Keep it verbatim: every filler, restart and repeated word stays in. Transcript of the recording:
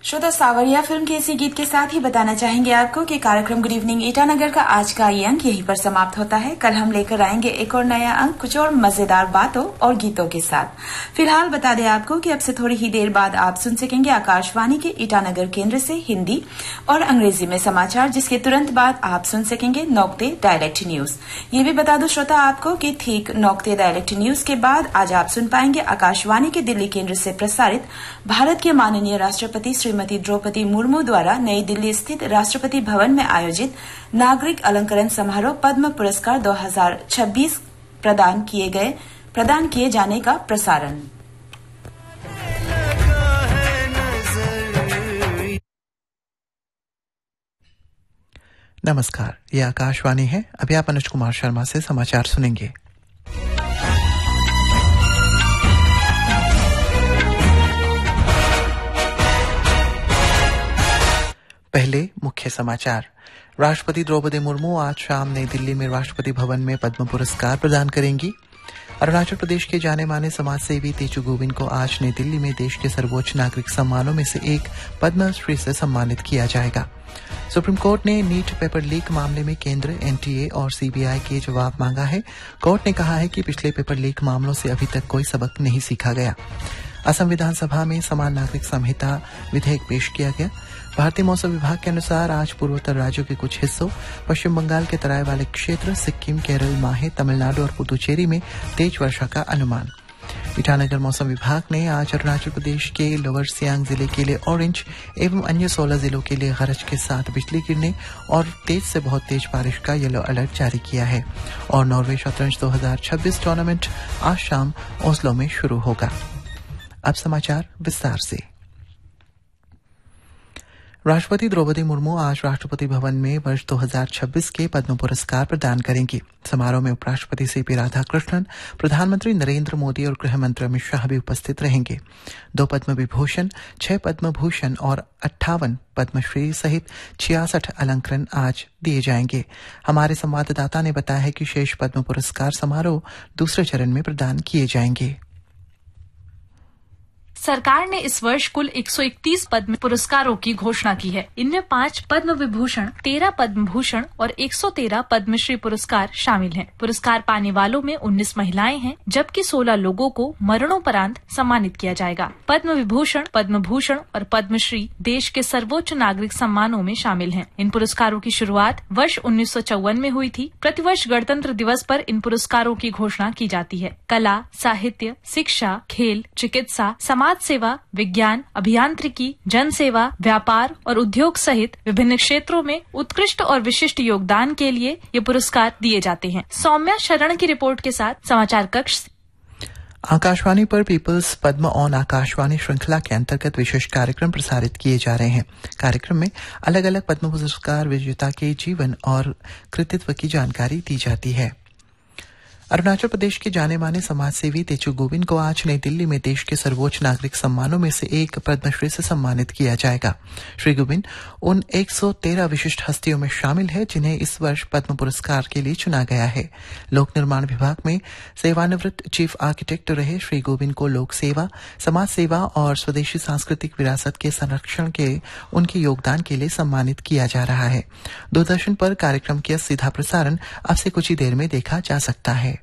श्रोता, सावरिया फिल्म के इसी गीत के साथ ही बताना चाहेंगे आपको कि कार्यक्रम गुड इवनिंग ईटानगर का आज का ये अंक यहीं पर समाप्त होता है। कल हम लेकर आएंगे एक और नया अंक कुछ और मजेदार बातों और गीतों के साथ। फिलहाल बता दें आपको कि अब से थोड़ी ही देर बाद आप सुन सकेंगे आकाशवाणी के ईटानगर केंद्र से हिंदी और अंग्रेजी में समाचार, जिसके तुरंत बाद आप सुन सकेंगे नौकते डायलेक्ट न्यूज। ये भी बता दो श्रोता आपको कि ठीक नौकते डायलेक्ट न्यूज के बाद आज आप सुन पाएंगे आकाशवाणी के दिल्ली केंद्र से प्रसारित भारत के माननीय राष्ट्रपति श्रीमती द्रौपदी मुर्मू द्वारा नई दिल्ली स्थित राष्ट्रपति भवन में आयोजित नागरिक अलंकरण समारोह पद्म पुरस्कार दो हज़ार छब्बीस प्रदान किए गए प्रदान किए जाने का प्रसारण। नमस्कार, ये आकाशवाणी है। अभी आप अनुज कुमार शर्मा से समाचार सुनेंगे। पहले मुख्य समाचार। राष्ट्रपति द्रौपदी मुर्मू आज शाम नई दिल्ली में राष्ट्रपति भवन में पद्म पुरस्कार प्रदान करेंगी। अरुणाचल प्रदेश के जाने माने समाजसेवी तेजू गोविंद को आज नई दिल्ली में देश के सर्वोच्च नागरिक सम्मानों में से एक पद्मश्री से सम्मानित किया जाएगा। सुप्रीम कोर्ट ने नीट पेपर लीक मामले में केंद्र, एनटीए और सीबीआई के जवाब मांगा है। कोर्ट ने कहा है कि पिछले पेपर लीक मामलों से अभी तक कोई सबक नहीं सीखा गया। असम विधानसभा में समान नागरिक संहिता विधेयक पेश किया गया। भारतीय मौसम विभाग के अनुसार आज पूर्वोत्तर राज्यों के कुछ हिस्सों, पश्चिम बंगाल के तराई वाले क्षेत्र, सिक्किम, केरल, माहे, तमिलनाडु और पुदुचेरी में तेज वर्षा का अनुमान। ईटानगर मौसम विभाग ने आज अरुणाचल प्रदेश के लोअर सियांग जिले के लिए ऑरेंज एवं अन्य सोलह जिलों के लिए गरज के साथ बिजली गिरने और तेज से बहुत तेज बारिश का येलो अलर्ट जारी किया है। और नॉर्वे शतरंज दो हज़ार छब्बीस टूर्नामेंट आज शाम ओस्लो में शुरू होगा। अब समाचार विस्तार से। राष्ट्रपति द्रौपदी मुर्मू आज राष्ट्रपति भवन में वर्ष दो हज़ार छब्बीस के पद्म पुरस्कार प्रदान करेंगी। समारोह में उपराष्ट्रपति सीपी राधाकृष्णन, प्रधानमंत्री नरेंद्र मोदी और गृह मंत्री अमित शाह भी उपस्थित रहेंगे। दो पद्म विभूषण, छह पद्म भूषण और अट्ठावन पद्मश्री सहित छियासठ अलंकरण आज दिए जाएंगे। हमारे संवाददाता ने बताया है कि शेष पद्म पुरस्कार समारोह दूसरे चरण में प्रदान किए जाएंगे। सरकार ने इस वर्ष कुल एक सौ इकतीस पद्म पुरस्कारों की घोषणा की है। इनमें पांच पद्म विभूषण, तेरह पद्म भूषण और एक सौ तेरह पद्मश्री पुरस्कार शामिल हैं। पुरस्कार पाने वालों में उन्नीस महिलाएं हैं, जबकि सोलह लोगों को मरणोपरांत सम्मानित किया जाएगा। पद्म विभूषण, पद्म भूषण और पद्मश्री देश के सर्वोच्च नागरिक सम्मानों में शामिल हैं। इन पुरस्कारों की शुरुआत वर्ष उन्नीस सौ चौवन में हुई थी। प्रतिवर्ष गणतंत्र दिवस पर इन पुरस्कारों की घोषणा की जाती है। कला, साहित्य, शिक्षा, खेल, चिकित्सा, समाज सेवा, विज्ञान, अभियांत्रिकी, जन सेवा, व्यापार और उद्योग सहित विभिन्न क्षेत्रों में उत्कृष्ट और विशिष्ट योगदान के लिए ये पुरस्कार दिए जाते हैं। सौम्या शरण की रिपोर्ट के साथ समाचार कक्ष। आकाशवाणी पर पीपल्स पद्म ऑन आकाशवाणी श्रृंखला के अंतर्गत विशेष कार्यक्रम प्रसारित किए जा रहे हैं। कार्यक्रम में अलग अलग पद्म पुरस्कार विजेता के जीवन और कृतित्व की जानकारी दी जाती है। अरुणाचल प्रदेश के जाने माने समाजसेवी तेजू गोविंद को आज नई दिल्ली में देश के सर्वोच्च नागरिक सम्मानों में से एक पद्मश्री से सम्मानित किया जाएगा। श्री गोविंद उन एक सौ तेरह विशिष्ट हस्तियों में शामिल है जिन्हें इस वर्ष पद्म पुरस्कार के लिए चुना गया है। लोक निर्माण विभाग में सेवानिवृत्त चीफ आर्किटेक्ट रहे श्री गोविंद को लोक सेवा, समाज सेवा और स्वदेशी सांस्कृतिक विरासत के संरक्षण के उनके योगदान के लिए सम्मानित किया जा रहा है। दूरदर्शन पर कार्यक्रम का सीधा प्रसारण अब से कुछ ही देर में देखा जा सकता है।